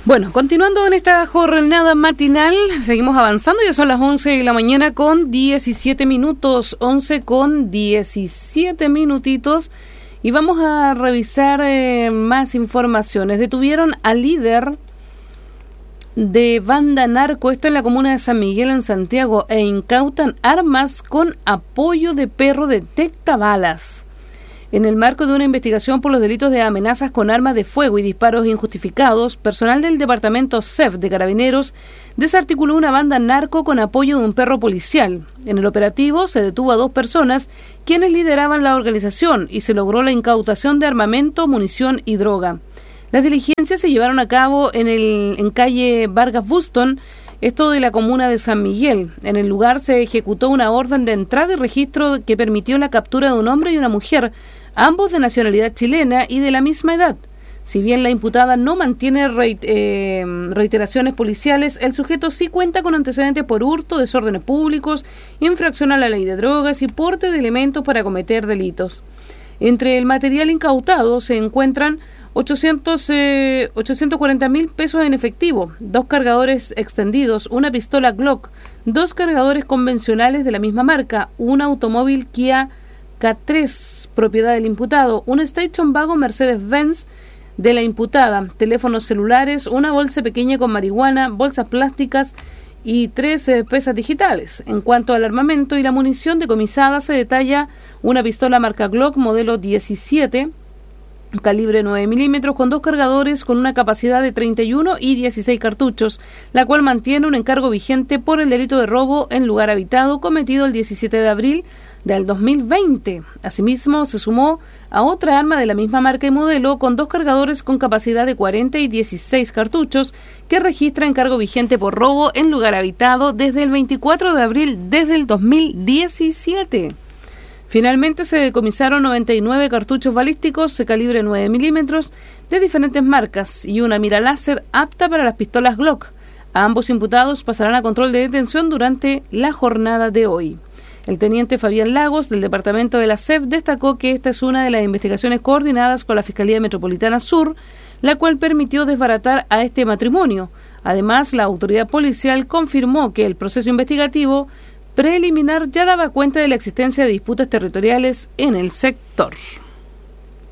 Bueno, continuando en esta jornada matinal, seguimos avanzando, ya son las 11 de la mañana con 17 minutos, 11 con 17 minutitos, y vamos a revisar más informaciones. Detuvieron al líder de banda narco, esto en la comuna de San Miguel, en Santiago, e incautan armas con apoyo de perro detecta balas. En el marco de una investigación por los delitos de amenazas con armas de fuego y disparos injustificados, personal del departamento CEF de Carabineros desarticuló una banda narco con apoyo de un perro policial. En el operativo se detuvo a 2 personas quienes lideraban la organización y se logró la incautación de armamento, munición y droga. Las diligencias se llevaron a cabo en calle Vargas Buston, esto de la comuna de San Miguel. En el lugar se ejecutó una orden de entrada y registro que permitió la captura de un hombre y una mujer, ambos de nacionalidad chilena y de la misma edad. Si bien la imputada no mantiene reiteraciones policiales, el sujeto sí cuenta con antecedentes por hurto, desórdenes públicos, infracción a la ley de drogas y porte de elementos para cometer delitos. Entre el material incautado se encuentran 840.000 pesos en efectivo, 2 cargadores extendidos, una pistola Glock, 2 cargadores convencionales de la misma marca, un automóvil Kia K3, propiedad del imputado, un Station Wagon Mercedes-Benz de la imputada, teléfonos celulares, una bolsa pequeña con marihuana, bolsas plásticas y 3 pesas digitales. En cuanto al armamento y la munición decomisada, se detalla una pistola marca Glock modelo 17, calibre 9 milímetros, con 2 cargadores con una capacidad de 31 y 16 cartuchos, la cual mantiene un encargo vigente por el delito de robo en lugar habitado cometido el 17 de abril del 2020. Asimismo, se sumó a otra arma de la misma marca y modelo con 2 cargadores con capacidad de 40 y 16 cartuchos que registra encargo vigente por robo en lugar habitado desde el 24 de abril desde el 2017. Finalmente se decomisaron 99 cartuchos balísticos de calibre 9 milímetros de diferentes marcas y una mira láser apta para las pistolas Glock. A ambos imputados pasarán a control de detención durante la jornada de hoy. El teniente Fabián Lagos, del departamento de la CEF, destacó que esta es una de las investigaciones coordinadas con la Fiscalía Metropolitana Sur, la cual permitió desbaratar a este matrimonio. Además, la autoridad policial confirmó que el proceso investigativo preliminar ya daba cuenta de la existencia de disputas territoriales en el sector.